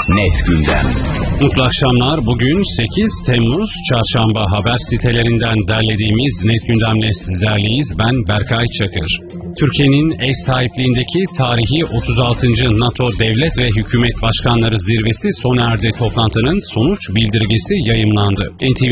Net Gündem. Mutlu akşamlar. Bugün 8 Temmuz Çarşamba, haber sitelerinden derlediğimiz Net Gündem'le sizlerleyiz. Ben Berkay Çakır. Türkiye'nin ev sahipliğindeki tarihi 36. NATO Devlet ve Hükümet Başkanları Zirvesi sona erdi. Toplantının sonuç bildirgesi yayımlandı.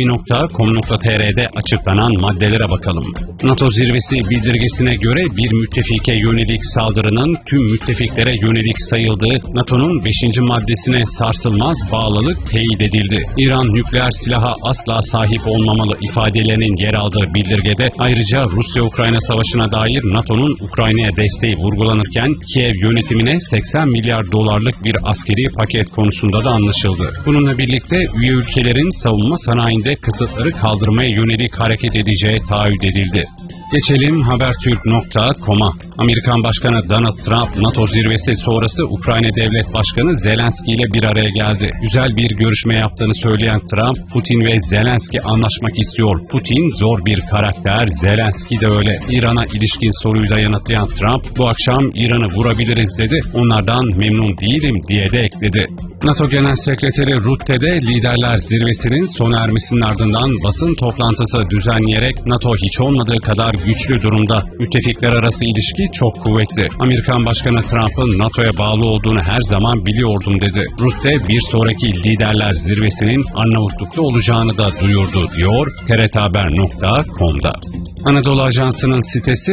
ntv.com.tr'de açıklanan maddelere bakalım. NATO Zirvesi bildirgesine göre bir müttefike yönelik saldırının tüm müttefiklere yönelik sayıldığı NATO'nun 5. maddesine sarsılmaz bağlılık teyit edildi. İran nükleer silaha asla sahip olmamalı ifadelerinin yer aldığı bildirgede ayrıca Rusya-Ukrayna savaşına dair NATO'nun Ukrayna'ya desteği vurgulanırken Kiev yönetimine 80 milyar dolarlık bir askeri paket konusunda da anlaşıldı. Bununla birlikte üye ülkelerin savunma sanayinde kısıtları kaldırmaya yönelik hareket edeceği taahhüt edildi. Geçelim Habertürk.com'a. Amerikan Başkanı Donald Trump, NATO zirvesi sonrası Ukrayna Devlet Başkanı Zelenski ile bir araya geldi. Güzel bir görüşme yaptığını söyleyen Trump, Putin ve Zelenski anlaşmak istiyor. Putin zor bir karakter, Zelenski de öyle. İran'a ilişkin soruyu da yanıtlayan Trump, bu akşam İran'ı vurabiliriz dedi. Onlardan memnun değilim diye de ekledi. NATO Genel Sekreteri Rutte de liderler zirvesinin sona ermesinin ardından basın toplantısı düzenleyerek NATO hiç olmadığı kadar güçlü durumda. Müttefikler arası ilişki çok kuvvetli. Amerikan Başkanı Trump'ın NATO'ya bağlı olduğunu her zaman biliyordum dedi. Rutte bir sonraki liderler zirvesinin Arnavutluk'ta olacağını da duyurdu diyor TRThaber.com'da. Anadolu Ajansı'nın sitesi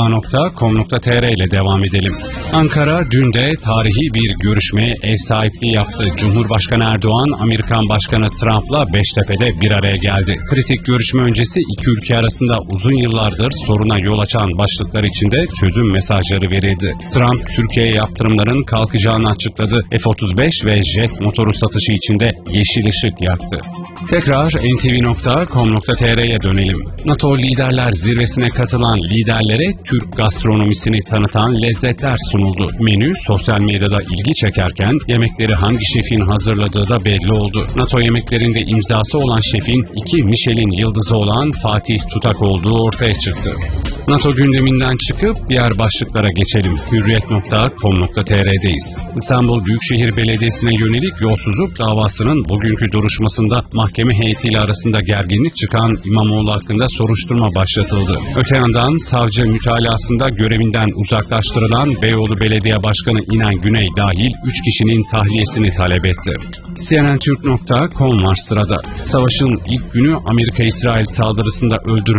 aa.com.tr ile devam edelim. Ankara dün de tarihi bir görüşmeye ev sahipliği yaptı. Cumhurbaşkanı Erdoğan, Amerikan Başkanı Trump'la Beştepe'de bir araya geldi. Kritik görüşme öncesi iki ülke arasında uzun yıllardır soruna yol açan başlıklar içinde çözüm mesajları verildi. Trump, Türkiye'ye yaptırımların kalkacağını açıkladı. F-35 ve jet motoru satışı içinde yeşil ışık yaktı. Tekrar ntv.com.tr'ye dönelim. NATO liderler zirvesine katılan liderlere Türk gastronomisini tanıtan lezzetler sunuldu. Menü sosyal medyada ilgi çekerken yemekleri hangi şefin hazırladığı da belli oldu. NATO yemeklerinde imzası olan şefin 2 Michelin yıldızı olan Fatih Tutak olduğu ortaya çıktı. NATO gündeminden çıkıp diğer başlıklara geçelim. Hürriyet.com.tr'deyiz. İstanbul Büyükşehir Belediyesi'ne yönelik yolsuzluk davasının bugünkü duruşmasında mahkeme heyetiyle arasında gerginlik çıkan İmamoğlu hakkında soruşturma başlatıldı. Öte yandan savcı mütalasında görevinden uzaklaştırılan Beyoğlu Belediye Başkanı İnan Güney dahil 3 kişinin tahliyesini talep etti. CNNTürk.com var sırada. Savaşın ilk günü Amerika-İsrail saldırısında öldürülen